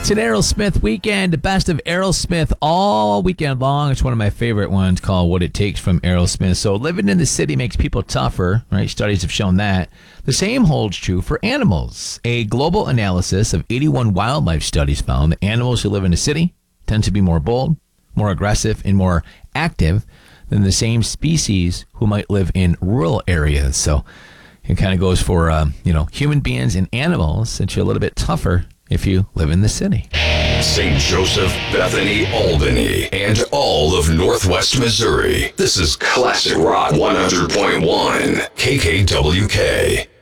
It's an Aerosmith weekend, the best of Aerosmith all weekend long. It's one of my favorite ones called What It Takes from Aerosmith. So living in the city makes people tougher, right? Studies have shown that. The same holds true for animals. A global analysis of 81 wildlife studies found that animals who live in the city tend to be more bold, more aggressive, and more active than the same species who might live in rural areas. So it kind of goes for, human beings and animals that you're a little bit tougher if you live in the city. St. Joseph, Bethany, Albany, and all of Northwest Missouri. This is Classic Rock 100.1 KKWK.